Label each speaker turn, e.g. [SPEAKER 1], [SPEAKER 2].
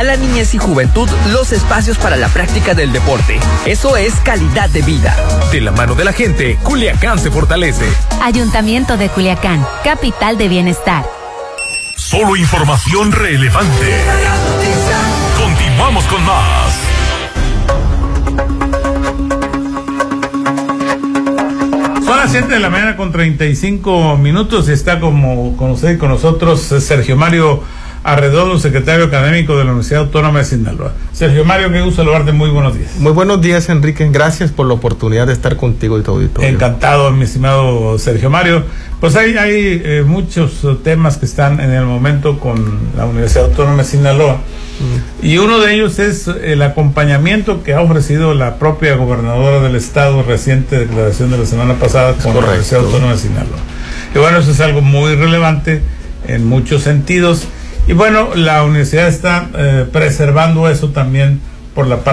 [SPEAKER 1] la niñez y juventud los espacios para la práctica del deporte. Eso es calidad de vida.
[SPEAKER 2] De la mano de la gente, Culiacán se fortalece.
[SPEAKER 3] Ayuntamiento de Culiacán, capital de bienestar.
[SPEAKER 4] Solo información relevante. Continuamos con más.
[SPEAKER 5] Son las 7 de la mañana con 35 minutos y está como con usted y con nosotros Sergio Mario Arredondo, secretario académico de la Universidad Autónoma de Sinaloa. Sergio Mario, qué gusto saludarte, muy buenos días.
[SPEAKER 6] Muy buenos días, Enrique, gracias por la oportunidad de estar contigo y tu auditorio.
[SPEAKER 5] Encantado, mi estimado Sergio Mario. Pues hay muchos temas que están en el momento con la Universidad Autónoma de Sinaloa. Y uno de ellos es el acompañamiento que ha ofrecido la propia gobernadora del estado, reciente declaración de la semana pasada con la Universidad Autónoma de Sinaloa. Y bueno, eso es algo muy relevante en muchos sentidos. Y bueno, la universidad está preservando eso también por la parte